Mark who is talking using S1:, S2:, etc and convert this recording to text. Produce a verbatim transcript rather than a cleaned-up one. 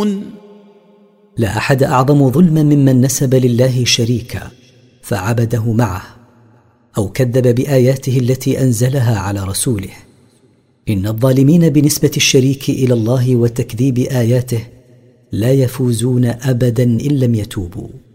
S1: لا أحد أعظم ظلما ممن نسب لله شريكا فعبده معه أو كذب بآياته التي أنزلها على رسوله. إن الظالمين بنسبة الشريك إلى الله وتكذيب آياته لا يفوزون أبدا إن لم يتوبوا.